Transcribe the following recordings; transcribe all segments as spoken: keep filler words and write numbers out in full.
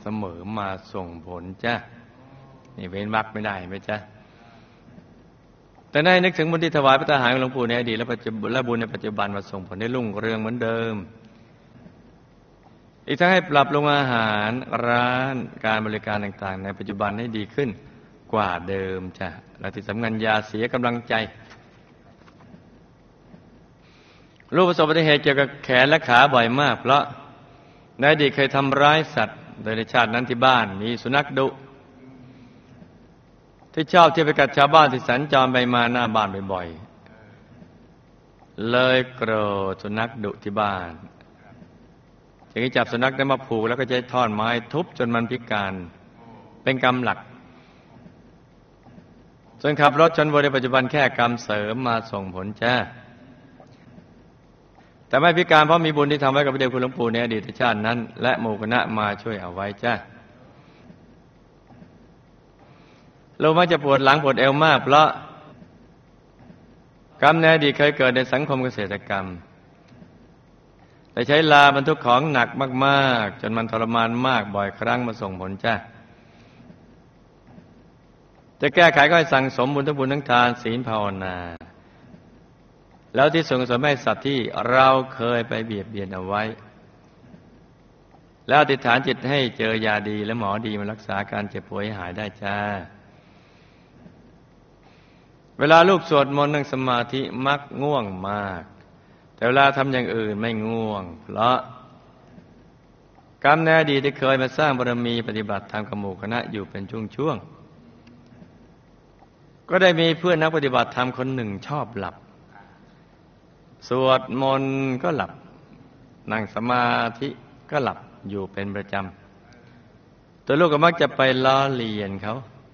สมอมาส่งผลจ้ะนี่เว้นวรรคไม่ได้ไหมจ๊ะแต่ได้นึกถึงบุญที่ถวายพระทหารของหลวงปู่ในอดีตและปัจจุบันและบุญในปัจจุบันมาส่งผลให้รุ่งเรืองเหมือนเดิมอีกทั้งให้ปรับลงอาหารร้านการบริการต่างๆในปัจจุบันให้ดีขึ้นกว่าเดิมจ้ะและที่สำคัญอย่าเสียกำลังใจลูกประสบอุบัติเหตุเกี่ยวกับแขนและขาบ่อยมากเพราะในอดีตเคยทำร้ายสัตว์โดยในชาตินั้นที่บ้านมีสุนัขดุที่ชอบที่ไปกัดชาวบ้านที่สัญจรไปมาหน้าบ้านบ่อยๆเลยโกรธสุนัขดุที่บ้านจึงจับสุนัขได้มาผูกแล้วก็ใช้ท่อนไม้ทุบจนมันพิการเป็นกรรมหลักส่วนขับรถชนบุรีในปัจจุบันแค่กรรมเสริมมาส่งผลจ้าแต่ไม่พิการเพราะมีบุญที่ทำไว้กับพระเดชคุณหลวงปู่ในอดีตชาตินั้นและหมู่คณะมาช่วยเอาไว้จ้าเรามักจะปวดหลังปวดเอวมากเพราะกรรมในอดีตเคยเกิดในสังคมเกษตรกรรมแต่ใช้ลาบรรทุกของหนักมากๆจนมันทรมานมากบ่อยครั้งมาส่งผลจ้าจะแก้ไขก็ให้สั่งสมบุญทั้งบุญทั้งทานศีลภาวนาแล้วที่ส่งเสริมให้สัตว์ที่เราเคยไปเบียดเบียนเอาไว้แล้วอธิษฐานจิตให้เจอยาดีและหมอดีมารักษาการเจ็บป่วยให้หายได้จ้าเวลาลูกสวดมนต์นั่งสมาธิมักง่วงมากแต่เวลาทำอย่างอื่นไม่ง่วงเพราะกรรมในอดีตที่เคยมาสร้างบารมีปฏิบัติธรรมกับหมู่คณะอยู่เป็นช่วงๆก็ได้มีเพื่อนนักปฏิบัติธรรมคนหนึ่งชอบหลับสวดมนต์ก็หลับนั่งสมาธิก็หลับอยู่เป็นประจำตัวลูกก็มักจะไปล้อเลียนเขา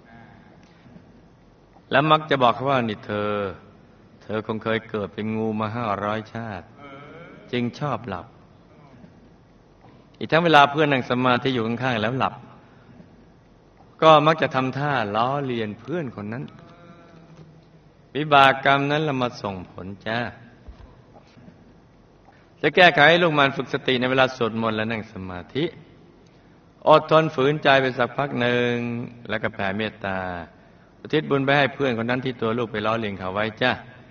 แล้วมักจะบอกเขาว่านี่เธอเธอคงเคยเกิดเป็นงูมาห้าร้อยชาติจึงชอบหลับอีกทั้งเวลาเพื่อนนั่งสมาธิอยู่ข้างๆแล้วหลับก็มักจะทำท่าล้อเลียนเพื่อนคนนั้นวิบากกรรมนั้นละมาส่งผลจ้าจะแก้ไขให้ลูกมันฝึกสติในเวลาสวดมนต์และนั่งสมาธิอดทนฝืนใจไปสักพักหนึ่งแล้วก็แผ่เมตตาอุทิศบุญไปให้เพื่อนคนนั้นที่ตัวลูกไปล้อเลียนเขาไว้จ้า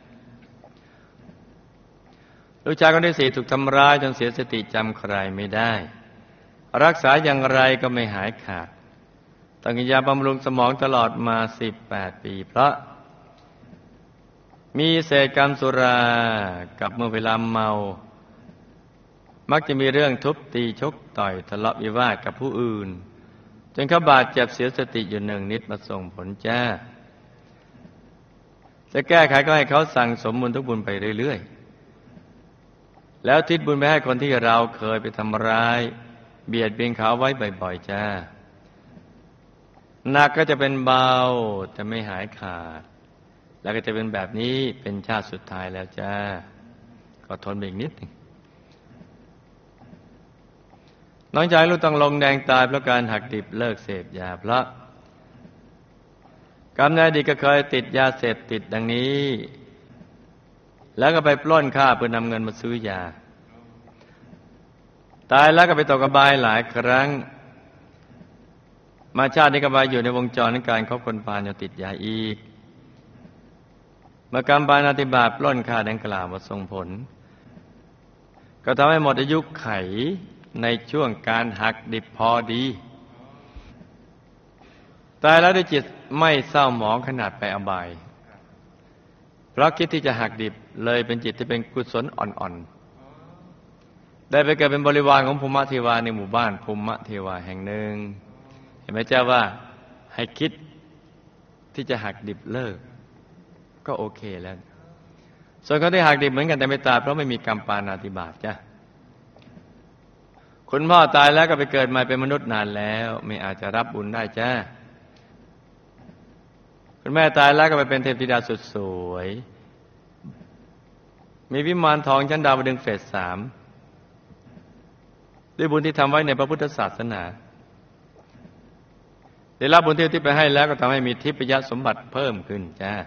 ลูกชายคนที่สี่ถูกทำร้ายจนเสียสติจำใครไม่ได้รักษาอย่างไรก็ไม่หายขาดต้องกินยาบำรุงสมองตลอดมาสิบแปดปีเพราะมีเศษกรรมสุรากับเมื่อเวลาเมามักจะมีเรื่องทุบตีชกต่อยทะเลาะวิวาทกับผู้อื่นจนเขาบาดเจ็บเสียสติอยู่หนึ่งนิดมาส่งผลจ้าจะแก้ไขก็ให้เขาสั่งสมบุญทุกบุญไปเรื่อยๆแล้วทิศบุญไปให้คนที่เราเคยไปทำร้ายเบียดเบียนเขาไว้บ่อยๆจ้าหนักก็จะเป็นเบาแต่ไม่หายขาดแล้วก็จะเป็นแบบนี้เป็นชาติสุดท้ายแล้วจ้าก็ทนไปอีกนิดนึงน้องชายลูกต้องลงแดงตายเพราะการหักดิบเลิกเสพยาเพราะกรรมในอดีตก็เคยติดยาเสพติดดังนี้แล้วก็ไปปล้นฆ่าเพื่อนำเงินมาซื้อยาตายแล้วก็ไปตกอบายหลายครั้งมาชาตินี้ก็มาอยู่ในวงจรในการคบคนพาลจนติดยาอีกเมื่อกรรมปาณาติบาตปล้นฆ่าดังกล่าวมาส่งผลก็ทำให้หมดอายุไขในช่วงการหักดิบพอดีตายแล้วด้วยจิตไม่เศร้าหมองขนาดไปอบายเพราะคิดที่จะหักดิบเลยเป็นจิตที่เป็นกุศลอ่อนๆได้ไปเกิดเป็นบริวารของภูมิเทวาในหมู่บ้านภูมิเทวาแห่งหนึ่งเห็นไหมเจ้าว่าให้คิดที่จะหักดิบเลิกก็โอเคแล้วส่วนเขาที่หักดิบเหมือนกันแต่ไม่ตายเพราะไม่มีกรรมปาณาติบาตจ้ะคุณพ่อตายแล้วก็ไปเกิดมาเป็นมนุษย์นานแล้วไม่อาจจะรับบุญได้จ้าคุณแม่ตายแล้วก็ไปเป็นเทพธิดาสุดสวยมีวิมานทองชั้นดาวดึงส์เฟสสามด้วยบุญที่ทำไว้ในพระพุทธศาสนาได้รับบุญที่ไปให้แล้วก็ทำให้มีทิพยสมบัติเพิ่มขึ้นจ้า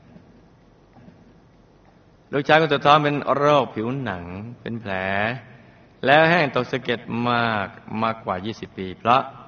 ลูกชายคนสุดท้องเป็นโรคผิวหนังเป็นแผลแล้วแห้งตกสะเก็ดมากมากกว่ายี่สิบปีเพราะ